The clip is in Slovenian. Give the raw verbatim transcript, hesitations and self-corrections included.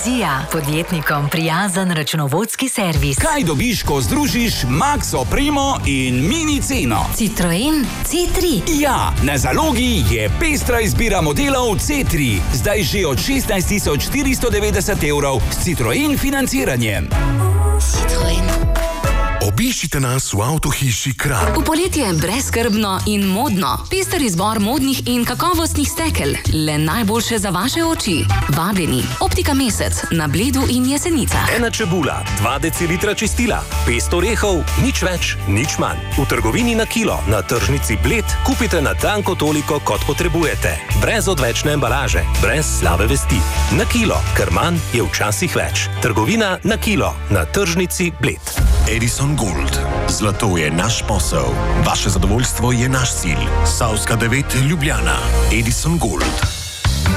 Vizija, podjetnikom prijazen računovodski servis. Kaj dobiš, ko združiš Max Opremo in Mini ceno? Citroen C tri. Ja, na zalogi je pestra izbira modelov C tri. Zdaj že od šestnajst tisoč štiristo devetdeset evrov s Citroen financiranjem. Citroen. Obiščite nas v avtohiši Kranj. V poletje je brezskrbno in modno. Pester izbor modnih in kakovostnih stekel. Le najboljše za vaše oči. Vabljeni. Optika Mesec na Bledu in Jesenicah. Ena čebula, dva decilitra čistila, pest orehov, nič več, nič manj. V trgovini na kilo, na tržnici Bled, kupite na tanko toliko, kot potrebujete. Brez odvečne embalaže, brez slabe vesti. Na kilo, ker manj je včasih več. Trgovina na kilo, na tržnici Bled. Edison Gold. Zlato je naš posel. Vaše zadovoljstvo je naš cilj. Savska devet Ljubljana. Edison Gold.